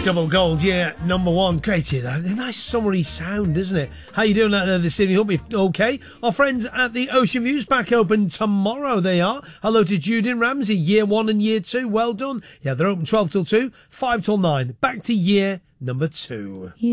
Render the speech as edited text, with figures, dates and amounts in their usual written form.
Double Gold, yeah, number one. Great to hear that. A nice summery sound, isn't it? How you doing out there this evening? Hope you're okay. Our friends at the Ocean View's back open tomorrow, they are. Hello to Jude and Ramsey, year 1 and year 2. Well done. Yeah, they're open 12 till 2, 5 till 9. Back to year number 2.